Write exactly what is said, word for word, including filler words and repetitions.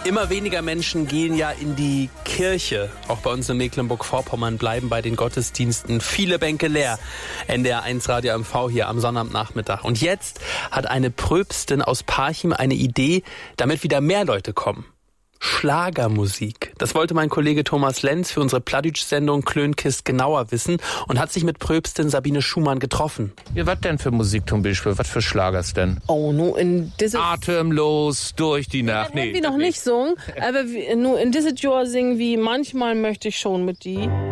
Immer weniger Menschen gehen ja in die Kirche. Auch bei uns in Mecklenburg-Vorpommern bleiben bei den Gottesdiensten viele Bänke leer. N D R eins Radio M V hier am Sonnabendnachmittag. Und jetzt hat eine Pröpstin aus Parchim eine Idee, damit wieder mehr Leute kommen. Schlagermusik. Das wollte mein Kollege Thomas Lenz für unsere Plattdeutsch-Sendung Klönkist genauer wissen und hat sich mit Pröpstin Sabine Schumann getroffen. Ja, was denn für Musik zum Beispiel? Was für Schlagers denn? Oh, nur in diese... Atemlos durch die Nacht. Nee, wir noch nicht singen, aber nur in diese Jahr singen wie manchmal möchte ich schon mit die.